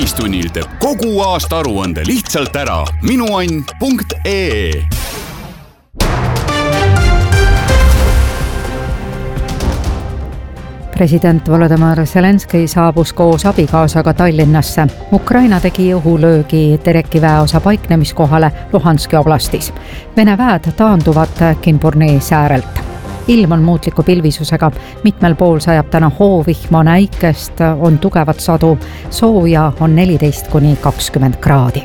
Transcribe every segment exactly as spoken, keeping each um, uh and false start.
valimistunnil teeb kogu aasta aruande lihtsalt ära minuann punkt ee. President Volodymyr Zelenskõi saabus koos abikaasaga Tallinnasse. Ukraina tegi õhulöögi Tereki väeosa paiknemiskohale Luhanski oblastis. Vene väed taanduvad Kinburni säärelt. Ilm on muutliku pilvisusega, mitmel pool sajab täna hoovihma, näikest, on tugevat sadu, sooja on neliteist kuni kakskümmend kraadi.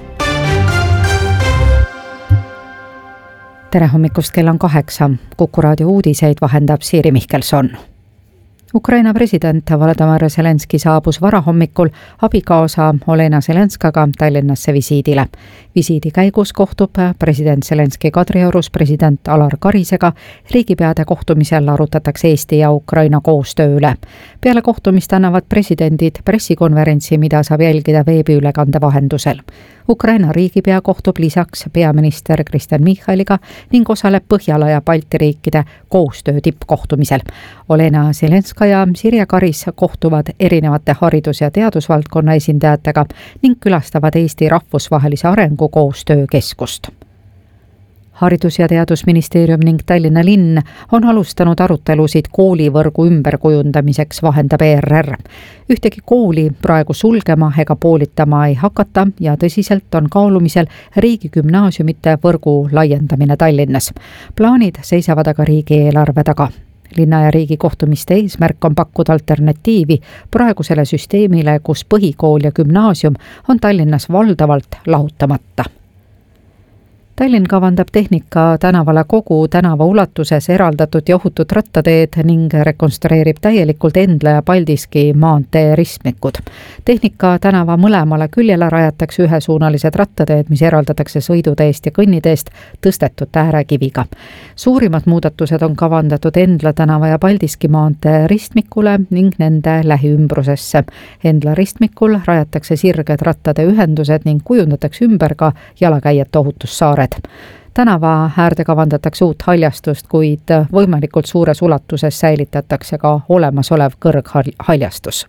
Tere hommikust, kell on kaheksa. Kuku raadio uudiseid vahendab Siiri Mihkelson. Ukraina president Volodymyr Zelenskõi saabus varahommikul abikaasa Olena Zelenskaga Tallinnasse visiidile. Visiidi käigus kohtub president Zelenskõi Kadriorus president Alar Karisega. Riigipeade kohtumisel arutatakse Eesti ja Ukraina koostöö üle. Peale kohtumist annavad presidendid pressikonverentsi, mida saab jälgida veebiülekande vahendusel. Ukraina riigipea kohtub lisaks peaminister Kristen Michaliga ning osaleb Põhjala ja Balti riikide koostöö tippkohtumisel. Olena Zelenska ja Sirje Karis kohtuvad erinevate haridus- ja teadusvaldkonna esindajatega ning külastavad Eesti rahvusvahelise arengu koostöökeskust. Haridus- ja teadusministeerium ning Tallinna linn on alustanud arutelusid koolivõrgu ümberkujundamiseks, vahendab E R R. Ühtegi kooli praegu sulgema ega poolitama ei hakata ja tõsiselt on kaalumisel riigigümnaasiumite võrgu laiendamine Tallinnas. Plaanid seisavad aga riigieelarve taga. Linna ja riigi kohtumiste eesmärk on pakkuda alternatiivi praegusele süsteemile, kus põhikool ja gümnaasium on Tallinnas valdavalt lahutamata. Tallinn kavandab tehnika tänavale kogu tänava ulatuses eraldatud ja ohutut rattateed ning rekonstrueerib täielikult Endla ja Paldiski maantee ristmikud. Tehnika tänava mõlemale küljele rajatakse ühesuunalised rattateed, mis eraldatakse sõiduteest ja kõnniteest tõstetud äärekiviga. Suurimad muudatused on kavandatud Endla tänava ja Paldiski maantee ristmikule ning nende lähiümbrusesse. Endla ristmikul rajatakse sirged rattade ühendused ning kujundatakse ümber ka jalakäijate ohutussaared. Tänava äärde kavandatakse uut haljastust, kuid võimalikult suures ulatuses säilitatakse ka olemasolev kõrghaljastus.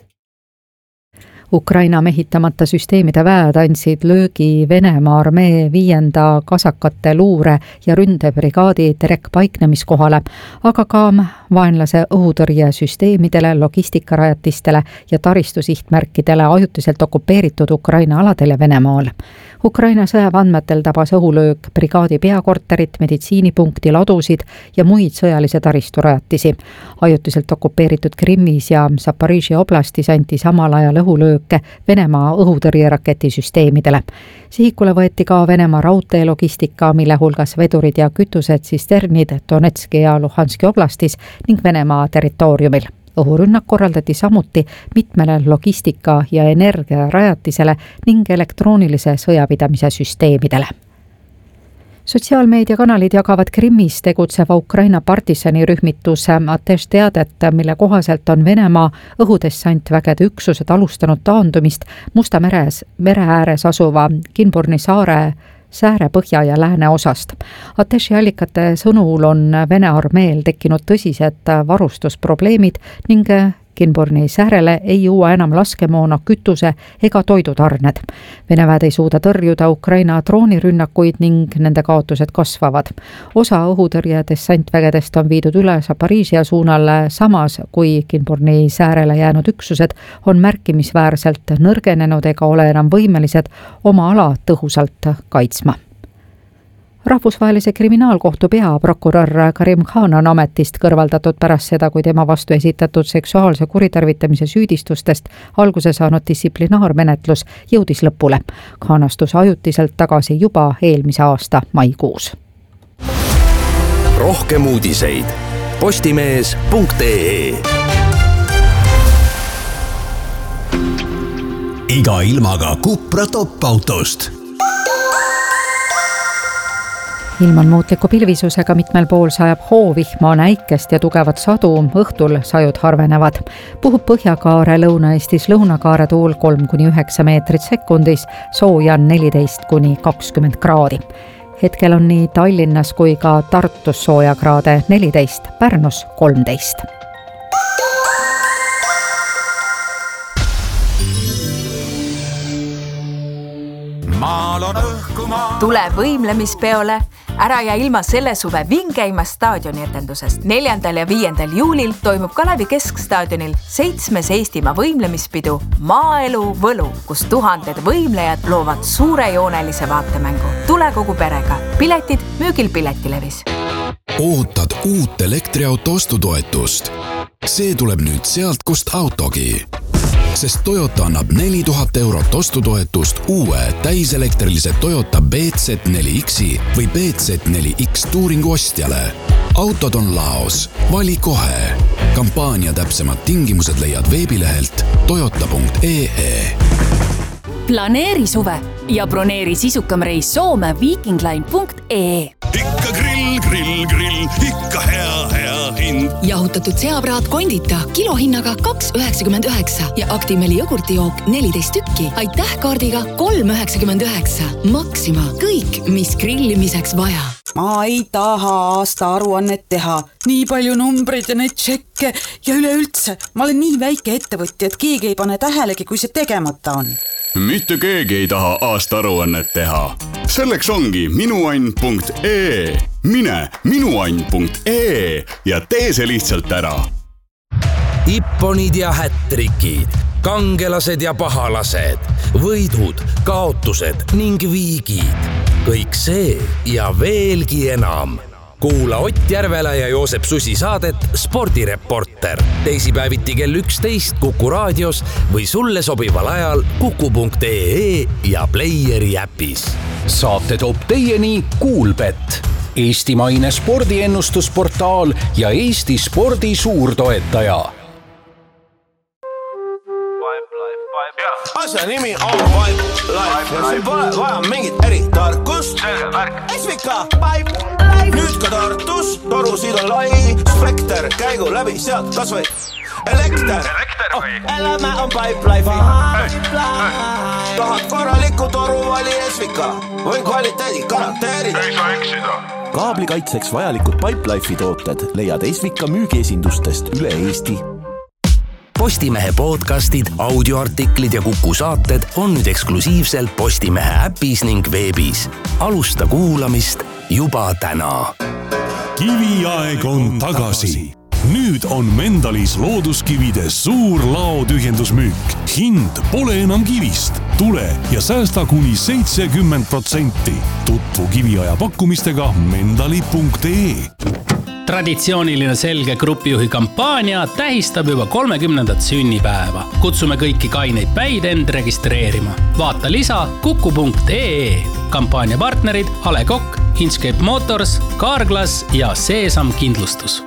Ukraina mehitamata süsteemide väed andsid löögi Venemaa armee viienda kasakate luure- ja ründebrigaadi Terek paiknemiskohale, aga ka vaenlase õhutõrjesüsteemidele, logistikarajatistele ja taristusihtmärkidele ajutiselt okupeeritud Ukraina aladel ja Venemaal. Ukraina sõjaväeandmetel tabas õhulöök brigaadi peakorterit, meditsiinipunkti, ladusid ja muid sõjalise taristurajatisi. Ajutiselt okupeeritud Krimmis ja Zaporižžja oblastis anti samal ajal õhulööke Venemaa õhutõrjeraketisüsteemidele. Sihikule võeti ka Venemaa raudteelogistika, mille hulgas vedurid ja kütused tsisternid Donetski ja Luhanski oblastis ning Venemaa territooriumil. Õhurünnak korraldati samuti mitmele logistika- ja energiarajatisele ning elektroonilise sõjapidamise süsteemidele. Sotsiaalmeediakanalid jagavad Krimmis tegutseva Ukraina partisanirühmituse Atesh teadet, mille kohaselt on Venemaa õhudessantvägede üksused alustanud taandumist Musta meres, mere ääres asuva Kinburni saare sääre põhja ja lääne osast. Ateshi allikate sõnul on Vene armeel tekkinud tõsised varustusprobleemid ning Kinburni säärele ei jõua enam laskemoona, kütuse ega toidutarned. Vene väed ei suuda tõrjuda Ukraina droonirünnakuid ning nende kaotused kasvavad. Osa õhutõrje dessantvägedest on viidud üle Zaporižžja suunal, samas kui Kinburni säärele jäänud üksused on märkimisväärselt nõrgenenud ega ole enam võimelised oma ala tõhusalt kaitsma. Rahvusvahelise kriminaalkohtu peaprokurör Karim Khan on ametist kõrvaldatud pärast seda, kui tema vastu esitatud seksuaalse kuritarvitamise süüdistustest alguse saanud distsiplinaarmenetlus jõudis lõpule. Khan astus ajutiselt tagasi juba eelmise aasta maikuus. Rohkem uudiseid postimees punkt ee. Iga ilmaga Cupra top-autost. Ilm on muutliku pilvisusega, mitmel pool sajab hoovihma, näikest ja tugevat sadu, õhtul sajud harvenevad. Puhub Põhjakaare, Lõuna-Eestis lõunakaare tuul kolm kuni üheksa meetrit sekundis, sooja on neliteist kuni kakskümmend kraadi. Hetkel on nii Tallinnas kui ka Tartus soojakraade neliteist, Pärnus kolmteist. maal on õhkumaa. Tule võimlemispeole, ära ja ilma selle suve vingeima staadioni etendusest. neljandal ja viiendal juulil toimub Kalevi Keskstaadionil seitsmes Eestimaa võimlemispidu Maaelu Võlu, kus tuhanded võimlejad loovad suurejoonelise vaatemängu. Tule kogu perega. Piletid müügil Piletilevis. Ootad uut elektriauto ostutoetust? See tuleb nüüd sealt, kust autogi. Sest Toyota annab neli tuhat eurot ostutoetust uue täiselektrilise Toyota B Z neli X-i või B Z neli X Touringu ostjale. Autod on laos. Vali kohe. Kampaania täpsemad tingimused leiad veebilehelt toyota punkt ee e. Planeeri suve ja broneeri sisukam reis Soome viikingline punkt ee. Ikka grill, grill, grill, ikka hea, hea hind. Jahutatud seapraat kondita kilohinnaga kaks üheksakümmend üheksa ja Actimeli jogurtijook neliteist tükki. Aitäh kaardiga kolm üheksakümmend üheksa. Maxima, kõik, mis grillimiseks vaja. Ma ei taha aasta aruannet teha. Nii palju numbreid ja neid tšekke ja üleüldse. Ma olen nii väike ettevõtja, et keegi ei pane tähelegi, kui see tegemata on. Mitte keegi ei taha aasta aruannet teha. Selleks ongi minuann punkt ee. Mine minuann punkt ee ja tee see lihtsalt ära. Ipponid ja hättrikid, kangelased ja pahalased, võidud, kaotused ning viigid. Kõik see ja veelgi enam. Kuula Ott Järvela ja Joosep Susi saadet Spordireporter. Teisipäeviti kell üksteist Kuku raadios või sulle sobival ajal kuku punkt ee ja Playeri äpis. Saate toob teieni Kuulbet, eestimaine spordiennustusportaal ja Eesti spordi suurtoetaja. Asja nimi on Pipe Life ja sul pole vaja mingit eritarkust. Esvika Pipe Life. Nüüd ka Tartus, torusid on lai, spekter, käigu läbi sealt kas või elekter. Oh, elämä on Pipe Life. Tahad korraliku toru vali Esvika või kvaliteedi garanteerida. Ei saa eksida. Kaablikaitseks vajalikud Pipe Life'i tooted leiad Esvika müügiesindustest üle Eesti. Postimehe podcastid, audioartiklid ja Kuku saated on nüüd eksklusiivselt Postimehe äpis ning veebis. Alusta kuulamist juba täna. Kiviaeg on tagasi. Nüüd on Mendalis looduskivide suur laotühjendusmüük. Hind pole enam kivist. Tule ja säästa kuni seitsekümmend protsenti. Tutvu kiviaja pakkumistega mendali punkt ee. Traditsiooniline selge grupijuhi kampaania tähistab juba kolmekümnendat sünnipäeva. Kutsume kõiki kaineid päid end registreerima. Vaata lisa kuku punkt ee. Kampaania partnerid Ale Kokk, Inscape Motors, Carglass ja Seesam Kindlustus.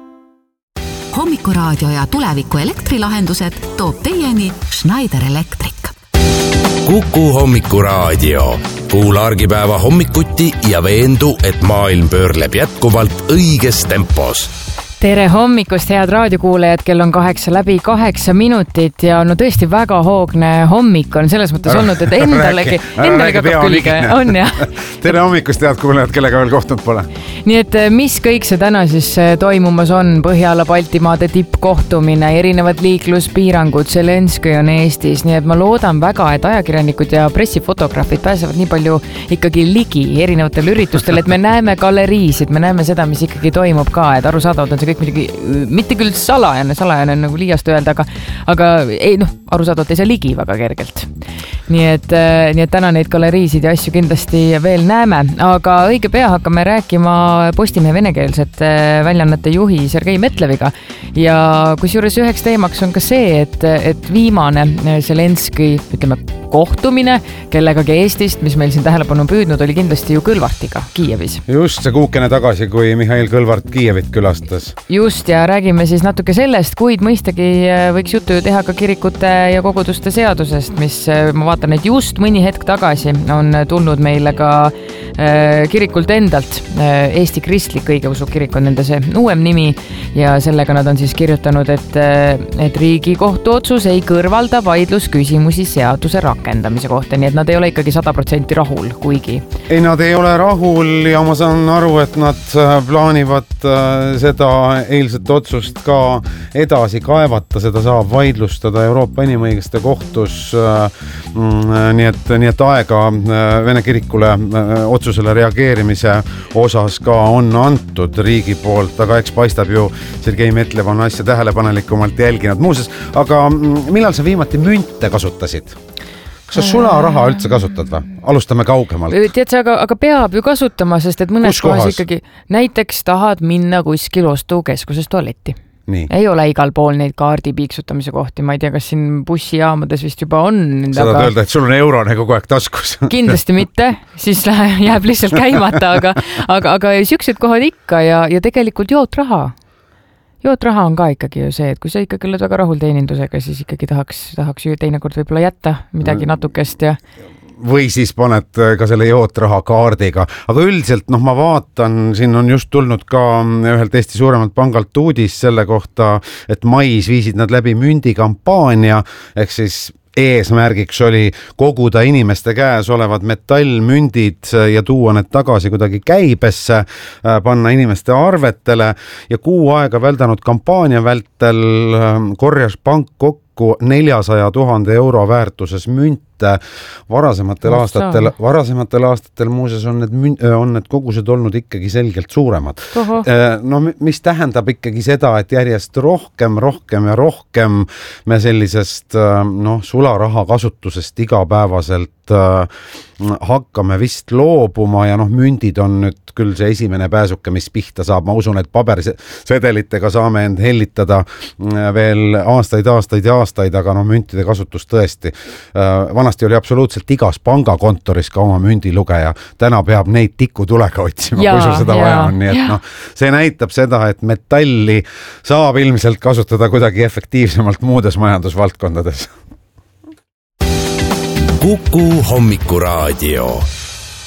Hommikuraadio ja tuleviku elektrilahendused toob teieni Schneider Electric. Kuku Hommikuraadio. Kuula argipäeva hommikuti ja veendu, et maailm pöörleb jätkuvalt õiges tempos. Tere hommikust, head raadiokuulajad, kell on kaheksa läbi kaheksa minutit ja no tõesti väga hoogne hommik on selles mõttes ära, olnud, et endalegi, endalegi hakkab külge on ja. Tere hommikust, head kuulajad, kellega veel kohtunud pole. Nii et mis kõik see täna siis toimumas on? Põhjala Baltimaade tippkohtumine, erinevad liikluspiirangud, Zelenski on Eestis, nii et ma loodan väga, et ajakirjanikud ja pressifotograafid pääsevad nii palju ikkagi ligi erinevatel üritustel, et me näeme galeriisid, me näeme seda, mis ikkagi toimub ka, et arusaadavad on see kõik midagi, mitte küll salajane, salajane on nagu liiast öelda, aga, aga ei, noh, arusaadavalt ei saa ligi väga kergelt. Nii et, nii et täna neid galeriisid ja asju kindlasti veel näeme, aga õige pea hakkame rääkima Postimehe venekeelset väljaannete juhi Sergei Metleviga ja kusjuures üheks teemaks on ka see, et, et viimane Zelenski, ütleme, kohtumine kellegagi Eestist, mis meil siin tähelepanu püüdnud, oli kindlasti ju Kõlvartiga Kiievis. Just see kuukene tagasi, kui Mihhail Kõlvart Kiievit külastas. Just ja räägime siis natuke sellest, kuid mõistagi võiks juttu ju teha ka kirikute ja koguduste seadusest, mis ma vaatan, et just mõni hetk tagasi on tulnud meile ka kirikult endalt. Eesti Kristlik Õigeusu Kirik on nende see uuem nimi ja sellega nad on siis kirjutanud, et, et Riigikohtu otsus ei kõrvalda vaidlusküsimusi seaduse rakendamise kohta, nii et nad ei ole ikkagi sada protsenti rahul, kuigi. Ei, nad ei ole rahul ja ma saan aru, et nad plaanivad seda eilset otsust ka edasi kaevata, seda saab vaidlustada Euroopa Inimõiguste kohtus nii et, nii et aega Vene kirikule otsusele reageerimise osas ka on antud riigi poolt, aga eks paistab ju Sergei Metlev on asja tähelepanelikumalt jälginud. Muuseas, aga millal sa viimati münte kasutasid? Kas sa sularaha üldse kasutad või? Alustame kaugemalt. Tead sa, aga, aga peab ju kasutama, sest et mõnes kohas ikkagi näiteks tahad minna kuskil ostukeskuses tualetti. Nii. Ei ole igal pool neid kaardi piiksutamise kohti, ma ei tea, kas siin bussijaamades vist juba on. Sa tahad öelda, et sul on eurone kogu aeg taskus. Kindlasti mitte, siis jääb lihtsalt käimata, aga, aga, aga siuksed kohad ikka ja, ja tegelikult jootraha. Jootraha on ka ikkagi ju see, et kui sa ikkagi oled väga rahul teenindusega, siis ikkagi tahaks, tahaks ju teinekord võib-olla jätta midagi natukest ja või siis paned ka selle jootraha kaardiga, aga üldiselt noh, ma vaatan, siin on just tulnud ka ühelt Eesti suuremalt pangalt uudis selle kohta, et mais viisid nad läbi mündikampaania, ehk siis eesmärgiks oli koguda inimeste käes olevad metallmündid ja tuua need tagasi kuidagi käibesse, panna inimeste arvetele ja kuu aega väldanud kampaania vältel korjas pank kokku neljasaja tuhande euro väärtuses münte. Varasematel aastatel, varasematel aastatel muuseas on need, on need kogused olnud ikkagi selgelt suuremad. Oho. No mis tähendab ikkagi seda, et järjest rohkem, rohkem ja rohkem me sellisest noh, sularaha kasutusest igapäevaselt hakkame vist loobuma ja noh, mündid on nüüd küll see esimene pääsuke, mis pihta saab. Ma usun, et pabersedelitega saame end hellitada veel aastaid, aastaid ja aastaid, aga noh, müntide kasutus tõesti. Vanasti oli absoluutselt igas pangakontoris ka oma mündilugeja. Täna peab neid tikutulega otsima, ja, kui sul seda ja, vaja on. Nii et noh, see näitab seda, et metalli saab ilmselt kasutada kuidagi efektiivsemalt muudes majandusvaldkondades. Kuku Hommikuraadio.